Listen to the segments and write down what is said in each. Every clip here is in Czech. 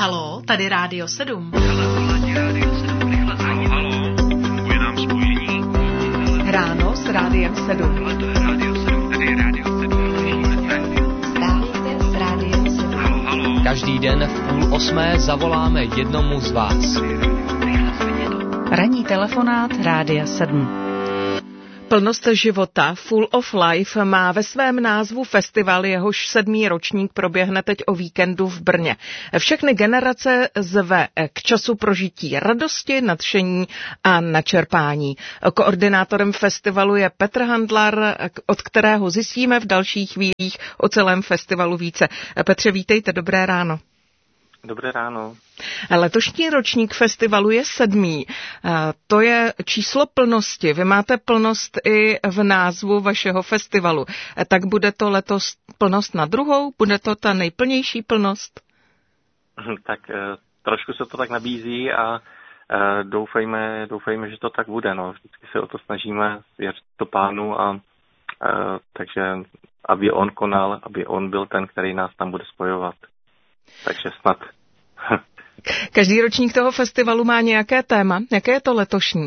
Haló, tady Rádio 7. Haló, funguje nám spojení. Ráno s Rádiem 7. Tohle to je Rádio 7, tady je Rádio 7. Dálíte s Rádiem 7. Haló. Každý den v 7:30 zavoláme jednomu z vás. Ranní telefonát Rádia 7. Plnost života Full of Life má ve svém názvu festival, jehož 7. ročník proběhne teď o víkendu v Brně. Všechny generace zve k času prožití radosti, nadšení a načerpání. Koordinátorem festivalu je Petr Handlar, od kterého zjistíme v dalších chvílích o celém festivalu více. Petře, vítejte, dobré ráno. Dobré ráno. Letošní ročník festivalu je 7. To je číslo plnosti. Vy máte plnost i v názvu vašeho festivalu. Tak bude to letos plnost na druhou? Bude to ta nejplnější plnost? Tak trošku se to tak nabízí a doufejme, že to tak bude. No. Vždycky se o to snažíme, věřit to Pánu a takže aby on konal, aby on byl ten, který nás tam bude spojovat. Takže snad. Každý ročník toho festivalu má nějaké téma. Jaké je to letošní?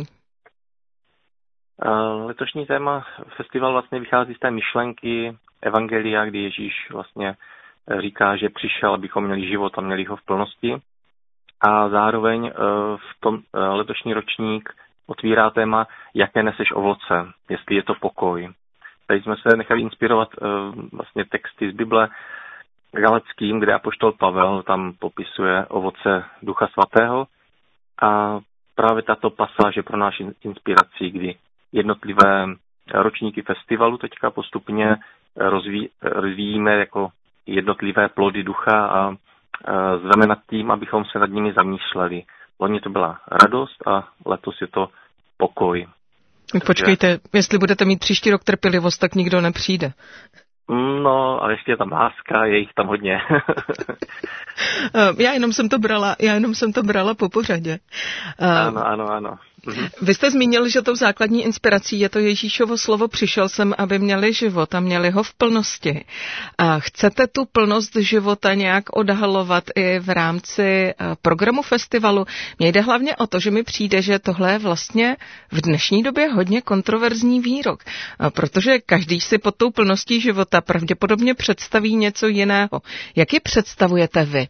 Letošní téma festival vlastně vychází z té myšlenky Evangelia, kdy Ježíš vlastně říká, že přišel, abychom měli život a měli ho v plnosti. A zároveň v tom letošní ročník otvírá téma, jaké neseš ovoce, jestli je to pokoj. Tady jsme se nechali inspirovat vlastně texty z Bible, Galackým, kde apoštol Pavel tam popisuje ovoce Ducha Svatého a právě tato pasáž je pro náš inspirací, kdy jednotlivé ročníky festivalu teďka postupně rozvíjíme jako jednotlivé plody ducha a zveme nad tím, abychom se nad nimi zamýšleli. Loni to byla radost a letos je to pokoj. Počkejte, jestli budete mít příští rok trpělivost, tak nikdo nepřijde. No, ale ještě je tam láska, je jich tam hodně. Já jenom jsem to brala po pořadě. Ano. Vy jste zmínil, že tou základní inspirací je to Ježíšovo slovo přišel jsem, aby měli život a měli ho v plnosti. A chcete tu plnost života nějak odhalovat i v rámci programu festivalu? Mně jde hlavně o to, že mi přijde, že tohle je vlastně v dnešní době hodně kontroverzní výrok, protože každý si pod tou plností života pravděpodobně představí něco jiného. Jak ji představujete vy?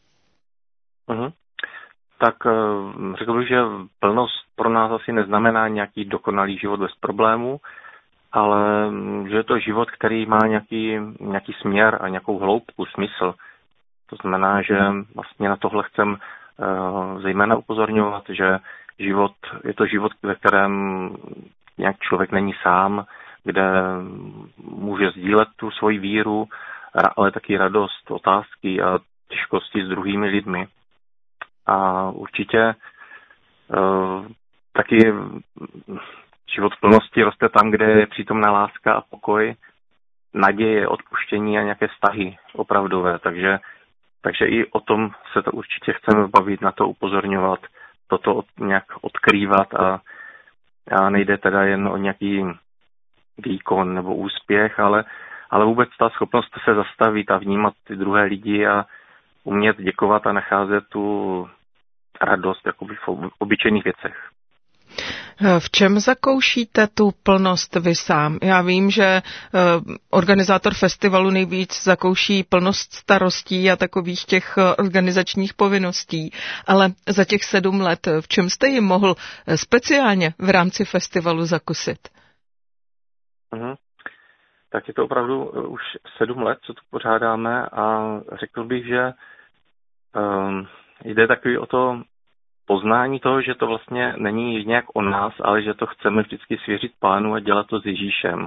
Tak řekl bych, že plnost pro nás asi neznamená nějaký dokonalý život bez problémů, ale že je to život, který má nějaký směr a nějakou hloubku, smysl. To znamená, že vlastně na tohle chcem zejména upozorňovat, že je to život, ve kterém nějak člověk není sám, kde může sdílet tu svoji víru, ale taky radost, otázky a těžkosti s druhými lidmi. A určitě taky život v plnosti roste tam, kde je přítomná láska a pokoj, naděje, odpuštění a nějaké vztahy opravdové. Takže i o tom se to určitě chceme bavit, na to upozorňovat, toto nějak odkrývat a nejde teda jen o nějaký výkon nebo úspěch, ale vůbec ta schopnost se zastavit a vnímat ty druhé lidi a umět děkovat a nacházet tu radost jakoby v obyčejných věcech. V čem zakoušíte tu plnost vy sám? Já vím, že organizátor festivalu nejvíc zakouší plnost starostí a takových těch organizačních povinností, ale za těch 7 let, v čem jste jim mohl speciálně v rámci festivalu zakusit? Tak je to opravdu už 7 let, co to pořádáme a řekl bych, že jde takový o to poznání toho, že to vlastně není nějak o nás, ale že to chceme vždycky svěřit Pánu a dělat to s Ježíšem.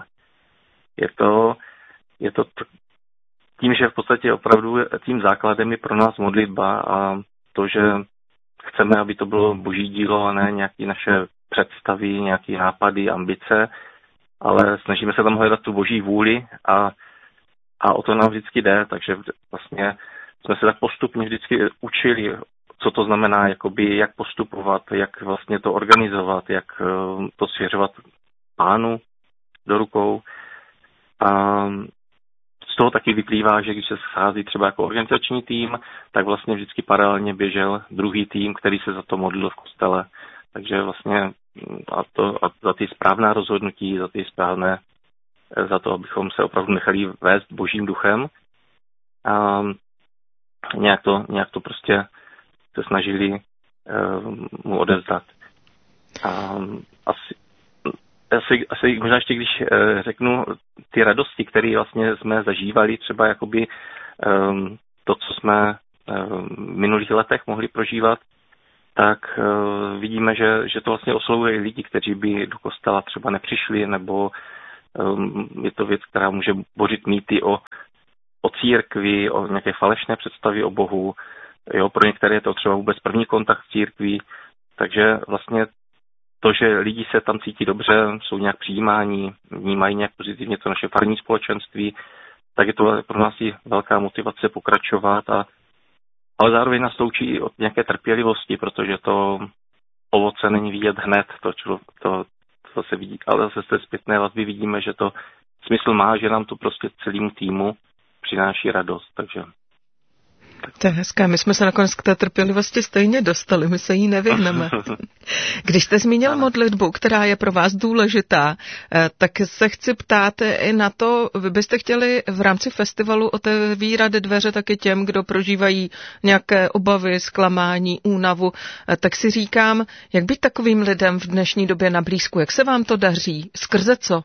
Je to tím, že v podstatě opravdu tím základem je pro nás modlitba a to, že chceme, aby to bylo boží dílo a ne nějaké naše představy, nějaké nápady, ambice, ale snažíme se tam hledat tu boží vůli a o to nám vždycky jde, takže vlastně jsme se tak postupně vždycky učili, co to znamená, jakoby, jak postupovat, jak vlastně to organizovat, jak to svěřovat Pánu do rukou. A toho taky vyplývá, že když se schází třeba jako organizační tým, tak vlastně vždycky paralelně běžel druhý tým, který se za to modlil v kostele. Takže vlastně a za ty správná rozhodnutí, za to, abychom se opravdu nechali vést Božím duchem a nějak to prostě se snažili mu odevzdat. Asi možná ještě, když řeknu ty radosti, které vlastně jsme zažívali, třeba jakoby to, co jsme v minulých letech mohli prožívat, tak vidíme, že to vlastně oslovuje lidi, kteří by do kostela třeba nepřišli, nebo je to věc, která může bořit mýty o církvi, o nějaké falešné představy o Bohu. Jo, pro některé je to třeba vůbec první kontakt s církví, takže vlastně to, že lidi se tam cítí dobře, jsou nějak přijímáni, vnímají nějak pozitivně to naše farní společenství, tak je to pro nás i velká motivace pokračovat, ale zároveň nás to učí i od nějaké trpělivosti, protože to ovoce není vidět hned, to se vidí, ale zase z té zpětné vazby vidíme, že to smysl má, že nám to prostě celému týmu přináší radost, takže... To je hezké, my jsme se nakonec k té trpělivosti stejně dostali, my se jí nevyhneme. Když jste zmínil modlitbu, která je pro vás důležitá, tak se chci ptát i na to, vy byste chtěli v rámci festivalu otevírat dveře taky těm, kdo prožívají nějaké obavy, zklamání, únavu, tak si říkám, jak být takovým lidem v dnešní době na blízku, jak se vám to daří, skrze co?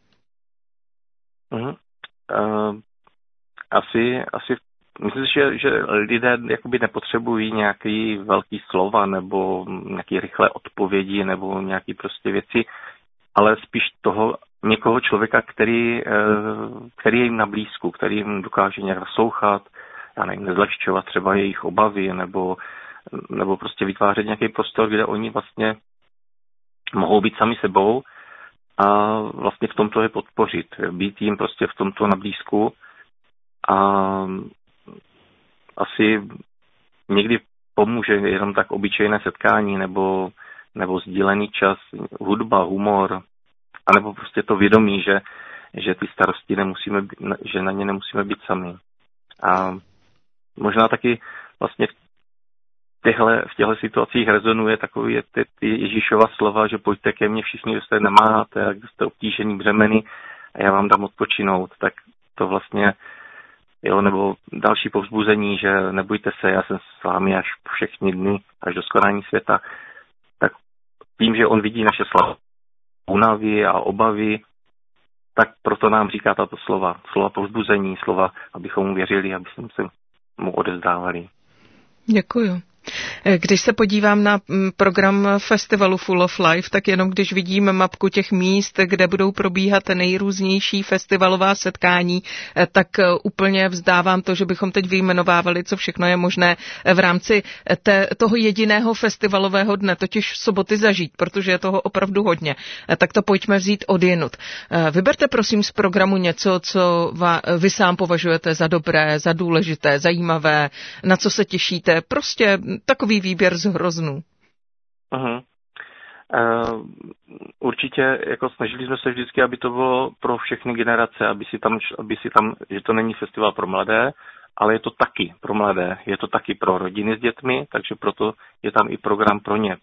Asi myslím si, že lidé jakoby nepotřebují nějaký velký slova nebo nějaké rychlé odpovědi nebo nějaké prostě věci, ale spíš někoho člověka, který je jim na blízku, který jim dokáže nějak naslouchat, já nevím, nezlehčovat třeba jejich obavy nebo prostě vytvářet nějaký prostor, kde oni vlastně mohou být sami sebou a vlastně v tomto je podpořit, být jim prostě v tomto na blízku. A asi někdy pomůže jenom tak obyčejné setkání nebo sdílený čas, hudba, humor, anebo prostě to vědomí, že ty starosti že na ně nemusíme být sami. A možná taky vlastně v těchto situacích rezonuje takové ty Ježíšova slova, že pojďte ke mně všichni, kdo se nemáte a kdo jste obtížený břemeny a já vám dám odpočinout. Tak to vlastně nebo další povzbuzení, že nebojte se, já jsem s vámi až po všechny dny, až do skonání světa. Tak tím, že on vidí naše únavy a obavy, tak proto nám říká tato slova povzbuzení, slova, abychom mu věřili, abychom se mu odevzdávali. Děkuju. Když se podívám na program festivalu Full of Life, tak jenom když vidím mapku těch míst, kde budou probíhat nejrůznější festivalová setkání, tak úplně vzdávám to, že bychom teď vyjmenovávali, co všechno je možné v rámci toho jediného festivalového dne, totiž soboty zažít, protože je toho opravdu hodně. Tak to pojďme vzít odjinud. Vyberte prosím z programu něco, co vy sám považujete za dobré, za důležité, zajímavé, na co se těšíte, prostě takový výběr z hroznů. Určitě jako snažili jsme se vždycky, aby to bylo pro všechny generace, aby si tam, že to není festival pro mladé, ale je to taky pro mladé, je to taky pro rodiny s dětmi, takže proto je tam i program pro ně,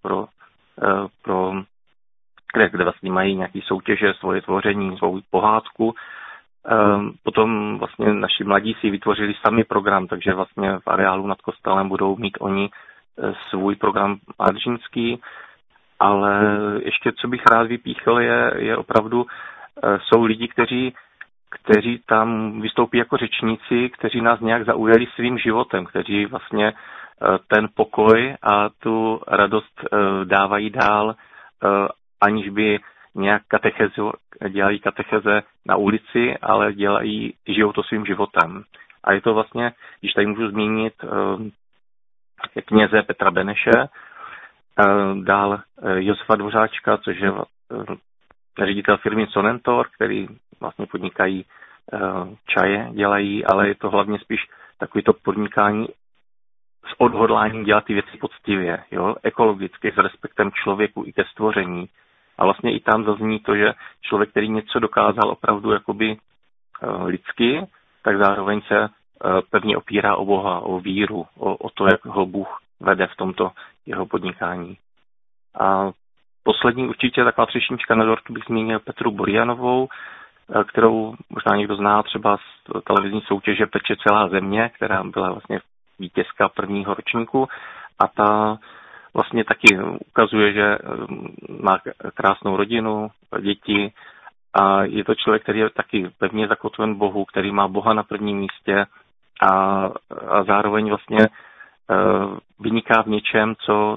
kde vlastně mají nějaké soutěže, svoje tvoření, svou pohádku. Potom vlastně naši mladí si vytvořili sami program, takže vlastně v areálu nad kostelem budou mít oni svůj program mládežnický, ale ještě co bych rád vypíchl je opravdu, jsou lidi, kteří tam vystoupí jako řečníci, kteří nás nějak zaujali svým životem, kteří vlastně ten pokoj a tu radost dávají dál, aniž by nějak dělají katecheze na ulici, ale žijou to svým životem. A je to vlastně, když tady můžu zmínit kněze Petra Beneše, dál Josefa Dvořáčka, což je ředitel firmy Sonentor, který vlastně podnikají čaje, dělají, ale je to hlavně spíš takový to podnikání s odhodláním dělat ty věci poctivě, jo? Ekologicky, s respektem člověku i ke stvoření. A vlastně i tam zazní to, že člověk, který něco dokázal opravdu jakoby lidsky, tak zároveň se pevně opírá o Boha, o víru, o to, jak ho Bůh vede v tomto jeho podnikání. A poslední určitě taková třešnička na dortu bych zmínil Petru Borianovou, kterou možná někdo zná třeba z televizní soutěže Peče celá země, která byla vlastně vítězka prvního ročníku, a ta vlastně taky ukazuje, že má krásnou rodinu, děti, a je to člověk, který je taky pevně zakotven Bohu, který má Boha na prvním místě a zároveň vlastně vyniká v něčem,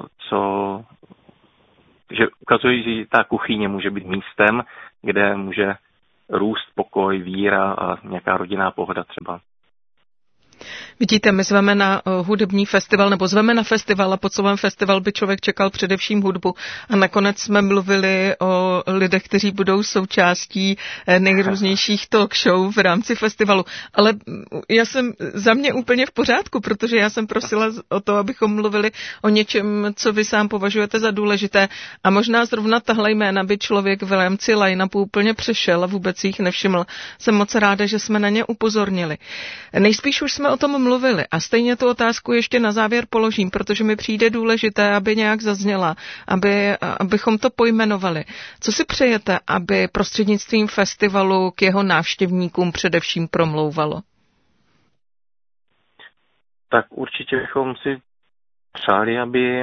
že ukazuje, že ta kuchyně může být místem, kde může růst pokoj, víra a nějaká rodinná pohoda třeba. Vidíte, my zveme na hudební festival, nebo zveme na festival a po celém festival by člověk čekal především hudbu. A nakonec jsme mluvili o lidech, kteří budou součástí nejrůznějších talk show v rámci festivalu. Ale já jsem za mě úplně v pořádku, protože já jsem prosila o to, abychom mluvili o něčem, co vy sám považujete za důležité. A možná zrovna tahle jména by člověk v rámci line-upu úplně přešel a vůbec jich nevšiml. Jsem moc ráda, že jsme na ně upozornili. Nejspíš už jsme o tom mluvili a stejně tu otázku ještě na závěr položím, protože mi přijde důležité, aby nějak zazněla, abychom to pojmenovali. Co si přejete, aby prostřednictvím festivalu k jeho návštěvníkům především promlouvalo? Tak určitě bychom si přáli,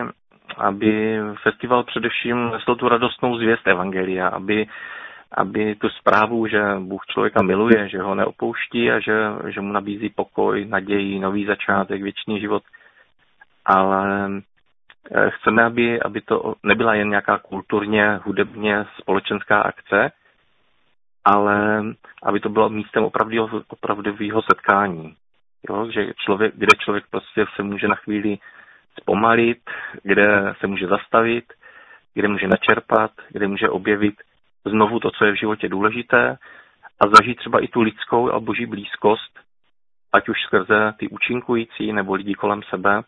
aby festival především nesl tu radostnou zvěst evangelia, aby tu zprávu, že Bůh člověka miluje, že ho neopouští a že mu nabízí pokoj, naději, nový začátek, věčný život. Ale chceme, aby to nebyla jen nějaká kulturně, hudebně společenská akce, ale aby to bylo místem opravdového setkání. Jo? Kde člověk prostě se může na chvíli zpomalit, kde se může zastavit, kde může načerpat, kde může objevit znovu to, co je v životě důležité, a zažít třeba i tu lidskou a boží blízkost, ať už skrze ty účinkující nebo lidi kolem sebe.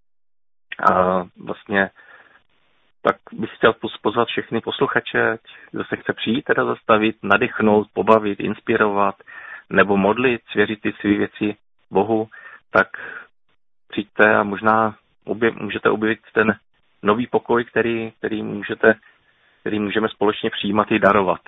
A vlastně tak bych chtěl pozvat všechny posluchače, kdo se chce přijít teda zastavit, nadechnout, pobavit, inspirovat nebo modlit, svěřit ty své věci Bohu, tak přijďte a možná můžete objevit ten nový pokoj, který můžeme společně přijímat i darovat.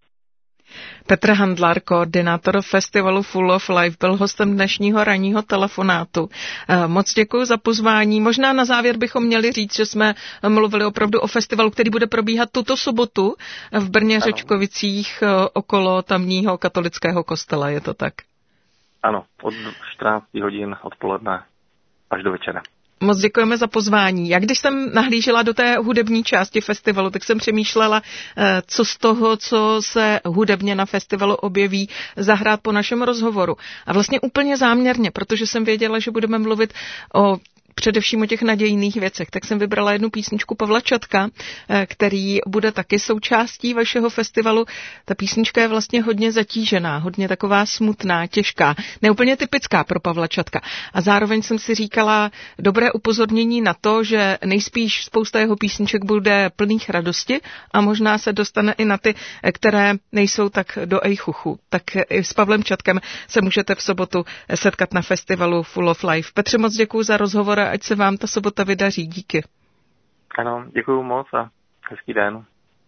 Petr Handlar, koordinátor festivalu Full of Life, byl hostem dnešního ranního telefonátu. Moc děkuji za pozvání. Možná na závěr bychom měli říct, že jsme mluvili opravdu o festivalu, který bude probíhat tuto sobotu v Brně Řečkovicích okolo tamního katolického kostela. Je to tak? Ano, od 14 hodin odpoledne až do večera. Moc děkujeme za pozvání. Já když jsem nahlížela do té hudební části festivalu, tak jsem přemýšlela, co z toho, co se hudebně na festivalu objeví, zahrát po našem rozhovoru. A vlastně úplně záměrně, protože jsem věděla, že budeme mluvit především o těch nadějných věcech, tak jsem vybrala jednu písničku Pavla Čatka, který bude taky součástí vašeho festivalu. Ta písnička je vlastně hodně zatížená, hodně taková smutná, těžká, neúplně typická pro Pavla Čatka. A zároveň jsem si říkala dobré upozornění na to, že nejspíš spousta jeho písniček bude plných radosti a možná se dostane i na ty, které nejsou tak do ejchuchu. Tak i s Pavlem Čatkem se můžete v sobotu setkat na festivalu Full of Life. Petře, moc děkuju za rozhovor a ať se vám ta sobota vydaří. Díky. Ano, děkuju moc a hezký den.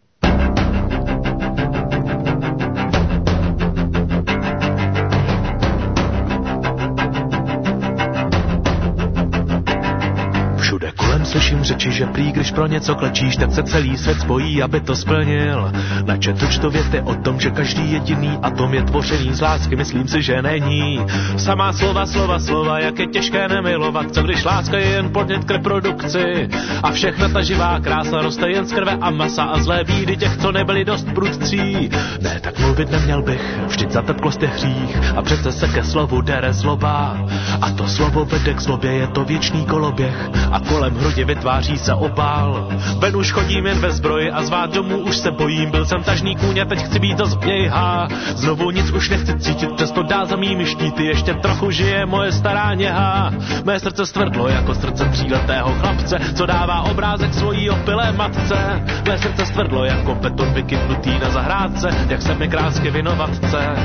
Všude kolem slyším řeči, že prý, když pro něco klečíš, tak se celý svět spojí, aby to splnil. Načetl čtu věty o tom, že každý jediný atom je tvořený z lásky, myslím si, že není. Samá slova, jak je těžké nemilovat, co když láska je jen podnět k reprodukci. A všechna ta živá krása roste jen z krve a masa a zlé bídy těch, co nebyli dost prudcí. Ne, tak mluvit neměl bych, vždyť zatrpklost je hřích a přece se ke slovu dere zloba. A to slovo vede k zlobě, je to věčný koloběh a kolem hrudi vytváří se opál. Ven už chodím jen ve zbroji a zvát domů už se bojím. Byl jsem tažný kůň a teď chci být to změjhá. Znovu nic už nechci cítit, přesto dál za mými štíty ještě trochu žije moje stará něha. Mé srdce stvrdlo jako srdce tříletého chlapce, co dává obrázek svojí opilé matce. Mé srdce stvrdlo jako beton vykypnutý na zahrádce, jak se mi krásky vinovatce.